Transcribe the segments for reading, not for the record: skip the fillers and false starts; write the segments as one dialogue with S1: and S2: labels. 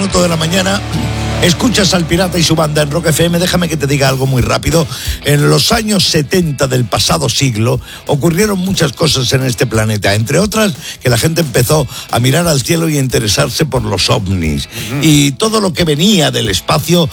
S1: minuto de la mañana. Escuchas al Pirata y su banda en Rock FM. Déjame que te diga algo muy rápido. En los años 70 del pasado siglo ocurrieron muchas cosas en este planeta. Entre otras, que la gente empezó a mirar al cielo y a interesarse por los ovnis. Y todo lo que venía del espacio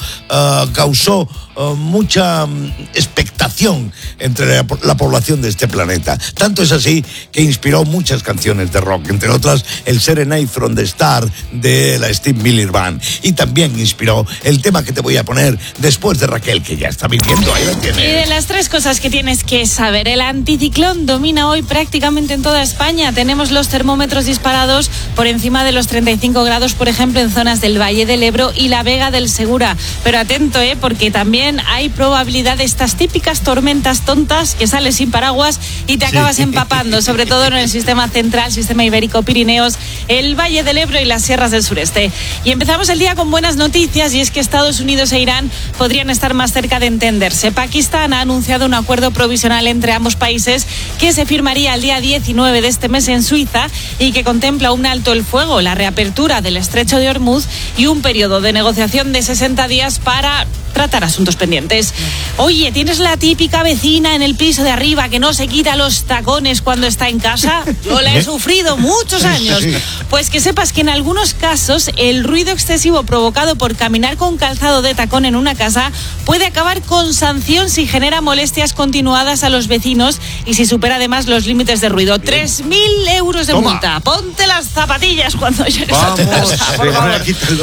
S1: causó mucha expectación entre la población de este planeta. Tanto es así que inspiró muchas canciones de rock, entre otras el Serenade from the Star de la Steve Miller Band. Y también inspiró el tema que te voy a poner después de Raquel, que ya está viviendo. Ahí lo tienes.
S2: Y de las tres cosas que tienes que saber: el anticiclón domina hoy prácticamente en toda España. Tenemos los termómetros disparados por encima de los 35 grados, por ejemplo, en zonas del Valle del Ebro y la Vega del Segura. Pero atento, porque también hay probabilidad de estas típicas tormentas tontas que sales sin paraguas y te acabas empapando, sobre todo en el sistema central, sistema ibérico, Pirineos, el Valle del Ebro y las sierras del sureste. Y empezamos el día con buenas noticias, y es que Estados Unidos e Irán podrían estar más cerca de entenderse. Pakistán ha anunciado un acuerdo provisional entre ambos países que se firmaría el día 19 de este mes en Suiza y que contempla un alto el fuego, la reapertura del estrecho de Hormuz y un periodo de negociación de 60 días para tratar asuntos pendientes. Oye, ¿tienes la típica vecina en el piso de arriba que no se quita los tacones cuando está en casa? Yo la he sufrido muchos años. Pues que sepas que en algunos casos el ruido excesivo provocado por caminar con calzado de tacón en una casa puede acabar con sanción si genera molestias continuadas a los vecinos y si supera además los límites de ruido. 3.000 euros de multa. Ponte las zapatillas cuando llegues a tu casa, por favor.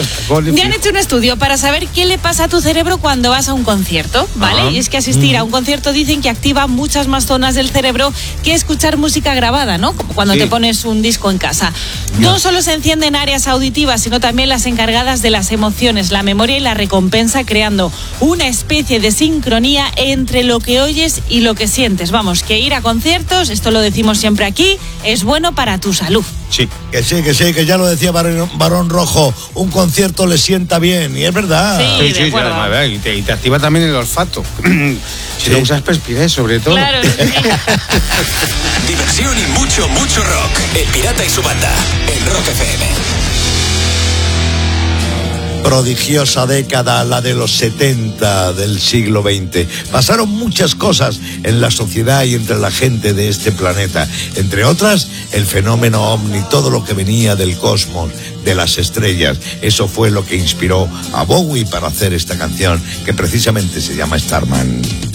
S2: Me han hecho un estudio para saber qué le pasa a tu cerebro cuando vas a un concierto, ¿vale? Y es que asistir a un concierto dicen que activa muchas más zonas del cerebro que escuchar música grabada, ¿no? Como cuando te pones un disco en casa. No solo se encienden áreas auditivas, sino también las encargadas de las emociones, la memoria y la recompensa, creando una especie de sincronía entre lo que oyes y lo que sientes. Vamos, que ir a conciertos, esto lo decimos siempre aquí, es bueno para tu salud.
S1: Sí, que ya lo decía Barón Rojo, un concierto le sienta bien, y es verdad.
S3: Sí, y te activa también el olfato. Si te usas perspirar, sobre todo.
S2: Claro, sí.
S4: Diversión y mucho, mucho rock. El Pirata y su banda, en Rock FM.
S1: Prodigiosa década, la de los 70 del siglo XX. Pasaron muchas cosas en la sociedad y entre la gente de este planeta. Entre otras, el fenómeno ovni, todo lo que venía del cosmos, de las estrellas. Eso fue lo que inspiró a Bowie para hacer esta canción, que precisamente se llama Starman.